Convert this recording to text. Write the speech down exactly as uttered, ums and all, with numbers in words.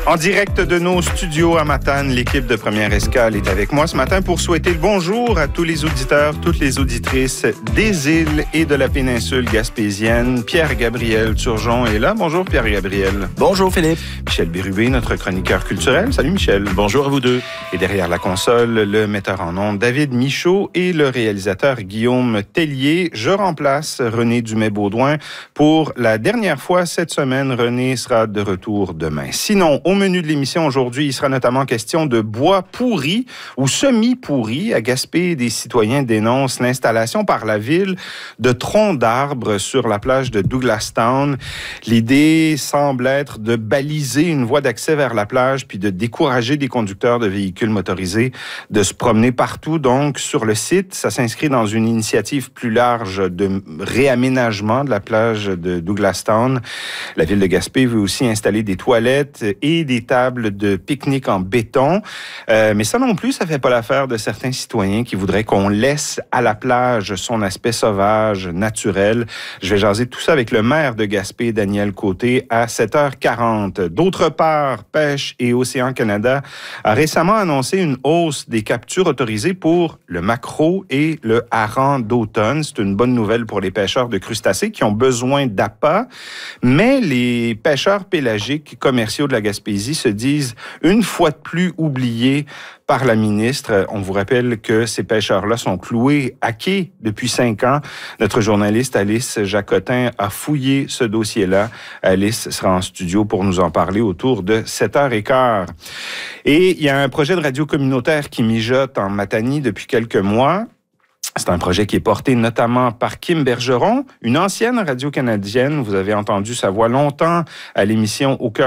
En direct de nos studios à Matane, l'équipe de Première Escale est avec moi ce matin pour souhaiter le bonjour à tous les auditeurs, toutes les auditrices des îles et de la péninsule gaspésienne. Pierre-Gabriel Turgeon est là. Bonjour Pierre-Gabriel. Bonjour Philippe. Michel Bérubé, notre chroniqueur culturel. Salut Michel. Bonjour à vous deux. Et derrière la console, le metteur en ondes David Michaud et le réalisateur Guillaume Tellier. Je remplace René Dumais-Baudouin pour la dernière fois cette semaine. René sera de retour demain. Sinon, au menu de l'émission aujourd'hui, il sera notamment question de bois pourri ou semi-pourri. À Gaspé, des citoyens dénoncent l'installation par la ville de troncs d'arbres sur la plage de Douglastown. L'idée semble être de baliser une voie d'accès vers la plage puis de décourager des conducteurs de véhicules motorisés de se promener partout. Donc, sur le site, ça s'inscrit dans une initiative plus large de réaménagement de la plage de Douglastown. La ville de Gaspé veut aussi installer des toilettes et des tables de pique-nique en béton. Euh, mais ça non plus, ça fait pas l'affaire de certains citoyens qui voudraient qu'on laisse à la plage son aspect sauvage, naturel. Je vais jaser tout ça avec le maire de Gaspé, Daniel Côté, à sept heures quarante. D'autre part, Pêche et Océan Canada a récemment annoncé une hausse des captures autorisées pour le maquereau et le hareng d'automne. C'est une bonne nouvelle pour les pêcheurs de crustacés qui ont besoin d'appât, mais les pêcheurs pélagiques commerciaux de la Gaspésie se disent une fois de plus oubliés par la ministre. On vous rappelle que ces pêcheurs-là sont cloués à quai depuis cinq ans. Notre journaliste Alice Jacotin a fouillé ce dossier-là. Alice sera en studio pour nous en parler autour de sept heures quinze. Et il y a un projet de radio communautaire qui mijote en Matanie depuis quelques mois. C'est un projet qui est porté notamment par Kim Bergeron, une ancienne radio canadienne. Vous avez entendu sa voix longtemps à l'émission Au cœur